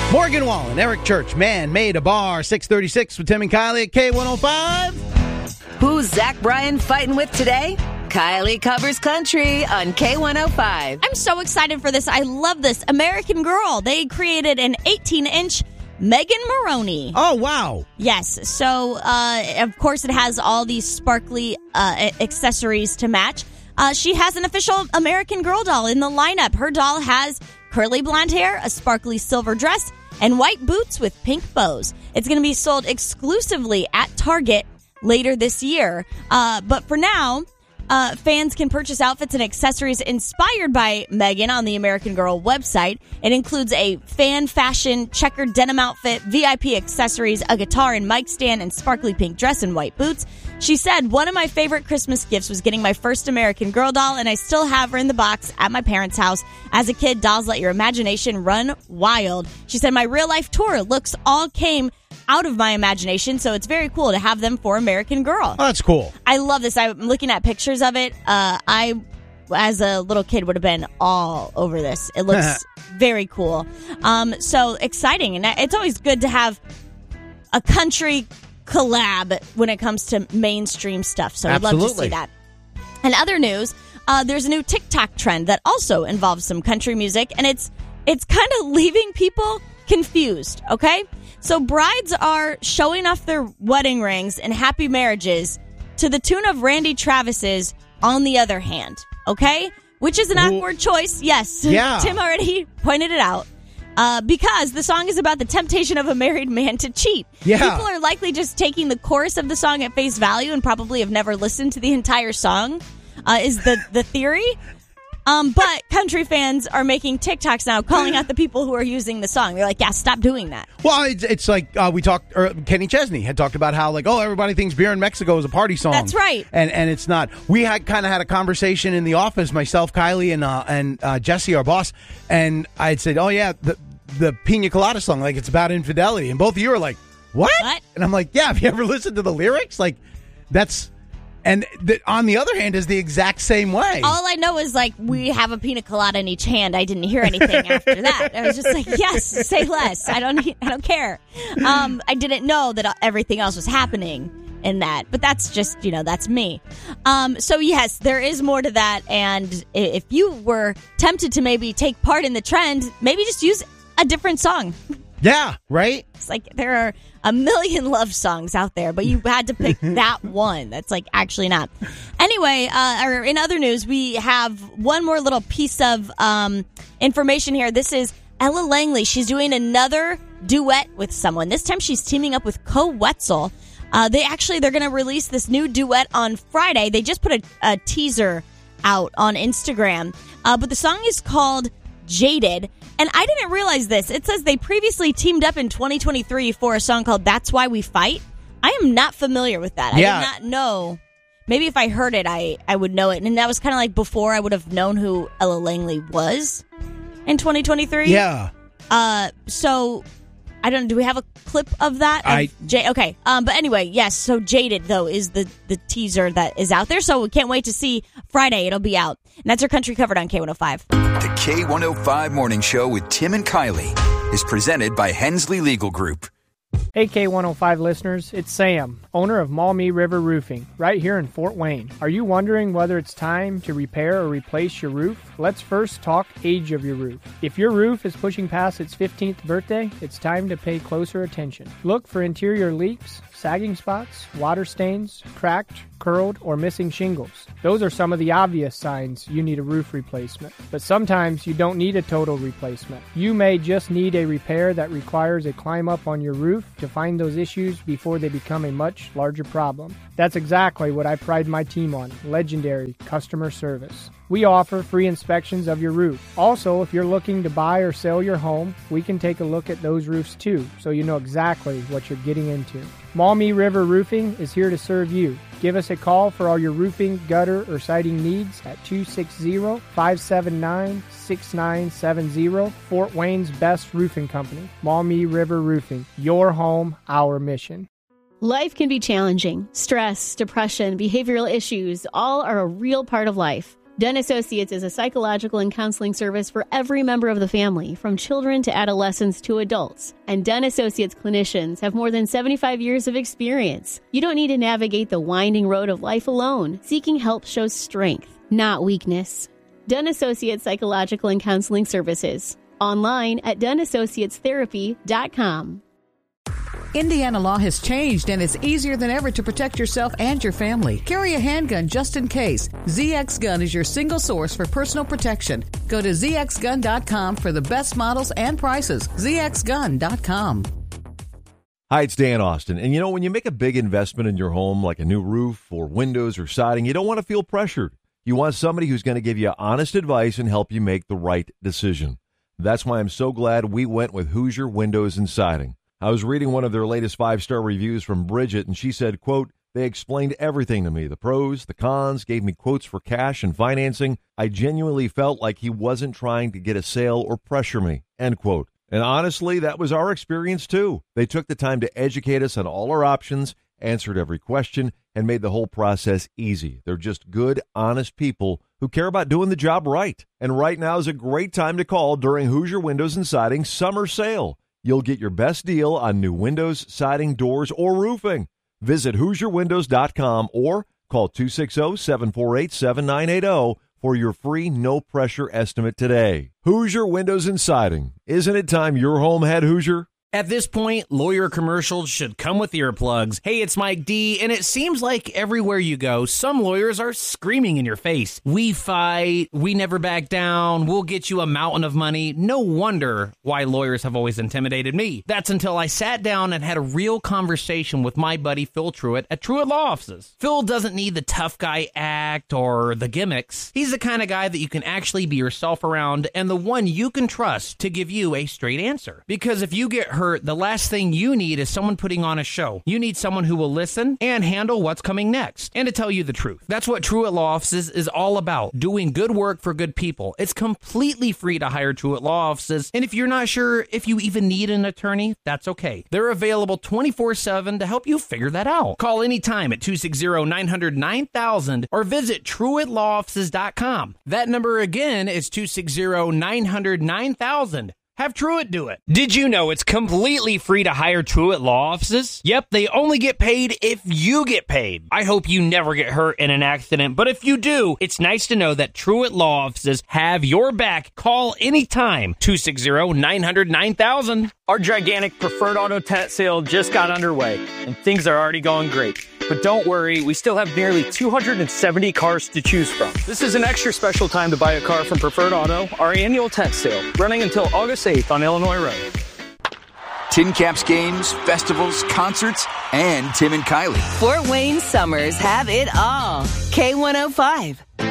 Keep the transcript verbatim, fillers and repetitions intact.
Morgan Wallen, Eric Church, Man Made a Bar, six thirty-six with Tim and Kylie at K one oh five. Who's Zach Bryan fighting with today? Kylie covers country on K one oh five. I'm so excited for this. I love this. American Girl. They created an eighteen-inch Megan Maroney. Oh, wow. Yes. So, uh, of course, it has all these sparkly uh, accessories to match. Uh, she has an official American Girl doll in the lineup. Her doll has curly blonde hair, a sparkly silver dress, and white boots with pink bows. It's going to be sold exclusively at Target later this year. Uh, but for now, uh, fans can purchase outfits and accessories inspired by Megan on the American Girl website. It includes a fan fashion checkered denim outfit, V I P accessories, a guitar and mic stand, and sparkly pink dress and white boots. She said, one of my favorite Christmas gifts was getting my first American Girl doll, and I still have her in the box at my parents' house. As a kid, dolls let your imagination run wild. She said, my real-life tour looks all came out of my imagination, so it's very cool to have them for American Girl. Oh, that's cool. I love this. I'm looking at pictures of it. Uh, I, as a little kid, would have been all over this. It looks very cool. Um, so exciting, and it's always good to have a country collab when it comes to mainstream stuff. So I'd love to see that. In other news, uh, there's a new TikTok trend that also involves some country music, and it's it's kind of leaving people confused, okay? So brides are showing off their wedding rings and happy marriages to the tune of Randy Travis's On the Other Hand, okay? Which is an Ooh. awkward choice, yes. Yeah. Tim already pointed it out. Uh, because the song is about the temptation of a married man to cheat. Yeah. People are likely just taking the chorus of the song at face value and probably have never listened to the entire song, uh, is the, the theory. Um, but country fans are making TikToks now calling out the people who are using the song. They're like, yeah, stop doing that. Well, it's, it's like uh, we talked, or Kenny Chesney had talked about how, like, oh, everybody thinks Beer in Mexico is a party song. That's right. And and it's not. We had kind of had a conversation in the office, myself, Kylie, and uh, and uh, Jesse, our boss, and I had said, oh, yeah, the, the Pina Colada song, like, it's about infidelity. And both of you are like, what? What? And I'm like, yeah, have you ever listened to the lyrics? Like, that's... And the, on the other hand, is the exact same way. All I know is, like, we have a pina colada in each hand. I didn't hear anything after that. I was just like, yes, say less. I don't I don't care. Um, I didn't know that everything else was happening in that. But that's just, you know, that's me. Um, so, yes, there is more to that. And if you were tempted to maybe take part in the trend, maybe just use a different song. Yeah, right? It's like there are a million love songs out there, but you had to pick that one. That's like actually not. Anyway, uh, or in other news, we have one more little piece of um, information here. This is Ella Langley. She's doing another duet with someone. This time she's teaming up with Co Wetzel. Uh, they actually, they're going to release this new duet on Friday. They just put a, a teaser out on Instagram. Uh, but the song is called Jaded. And I didn't realize this. It says they previously teamed up in twenty twenty-three for a song called That's Why We Fight. I am not familiar with that. Yeah. I did not know. Maybe if I heard it, I, I would know it. And that was kind of like before I would have known who Ella Langley was in twenty twenty-three. Yeah. Uh, so, I don't know. Do we have a clip of that? Of I J- Okay. Um, but anyway, yes. So, Jaded, though, is the, the teaser that is out there. So, we can't wait to see Friday. It'll be out. And that's our country covered on K one oh five. The K one oh five Morning Show with Tim and Kylie is presented by Hensley Legal Group. Hey K one oh five listeners, it's Sam, owner of Maumee River Roofing, right here in Fort Wayne. Are you wondering whether it's time to repair or replace your roof? Let's first talk age of your roof. If your roof is pushing past its fifteenth birthday, it's time to pay closer attention. Look for interior leaks, sagging spots, water stains, cracked, curled, or missing shingles. Those are some of the obvious signs you need a roof replacement. But sometimes you don't need a total replacement. You may just need a repair that requires a climb up on your roof to find those issues before they become a much larger problem. That's exactly what I pride my team on, legendary customer service. We offer free inspections of your roof. Also, if you're looking to buy or sell your home, we can take a look at those roofs too, so you know exactly what you're getting into. Maumee River Roofing is here to serve you. Give us a call for all your roofing, gutter, or siding needs at two six zero, five seven nine, six nine seven zero. Fort Wayne's best roofing company, Maumee River Roofing. Your home, our mission. Life can be challenging. Stress, depression, behavioral issues, all are a real part of life. Dunn Associates is a psychological and counseling service for every member of the family, from children to adolescents to adults. And Dunn Associates clinicians have more than seventy-five years of experience. You don't need to navigate the winding road of life alone. Seeking help shows strength, not weakness. Dunn Associates Psychological and Counseling Services. Online at dunn associates therapy dot com. Indiana law has changed, and it's easier than ever to protect yourself and your family. Carry a handgun just in case. Z X Gun is your single source for personal protection. Go to z x gun dot com for the best models and prices. z x gun dot com. Hi, it's Dan Austin. And you know, when you make a big investment in your home, like a new roof or windows or siding, you don't want to feel pressured. You want somebody who's going to give you honest advice and help you make the right decision. That's why I'm so glad we went with Hoosier Windows and Siding. I was reading one of their latest five-star reviews from Bridget, and she said, quote, "They explained everything to me, the pros, the cons, gave me quotes for cash and financing. I genuinely felt like he wasn't trying to get a sale or pressure me," end quote. And honestly, that was our experience too. They took the time to educate us on all our options, answered every question, and made the whole process easy. They're just good, honest people who care about doing the job right. And right now is a great time to call during Hoosier Windows and Siding summer sale. You'll get your best deal on new windows, siding, doors, or roofing. Visit hoosier windows dot com or call two six zero, seven four eight, seven nine eight zero for your free no-pressure estimate today. Hoosier Windows and Siding. Isn't it time your home had Hoosier? At this point, lawyer commercials should come with earplugs. Hey, it's Mike D, and it seems like everywhere you go, some lawyers are screaming in your face. We fight, we never back down, we'll get you a mountain of money. No wonder why lawyers have always intimidated me. That's until I sat down and had a real conversation with my buddy Phil Truitt at Truitt Law Offices. Phil doesn't need the tough guy act or the gimmicks. He's the kind of guy that you can actually be yourself around and the one you can trust to give you a straight answer. Because if you get hurt, the last thing you need is someone putting on a show. You need someone who will listen and handle what's coming next. And to tell you the truth, that's what Truitt Law Offices is all about, doing good work for good people. It's completely free to hire Truitt Law Offices, and if you're not sure if you even need an attorney, that's okay. They're available twenty-four seven to help you figure that out. Call anytime at two six zero, nine hundred, nine thousand or visit truitt law offices dot com. That number again is two six zero, nine hundred, nine thousand. Have Truitt do it. Did you know it's completely free to hire Truitt Law Offices? Yep, they only get paid if you get paid. I hope you never get hurt in an accident, but if you do, it's nice to know that Truitt Law Offices have your back. Call anytime, two six zero, nine hundred, nine thousand. Our gigantic preferred auto tent sale just got underway, and things are already going great. But don't worry, we still have nearly two hundred seventy cars to choose from. This is an extra special time to buy a car from Preferred Auto, our annual tent sale, running until August eighth on Illinois Road. Tin Caps games, festivals, concerts, and Tim and Kylie. Fort Wayne summers have it all. K one oh five.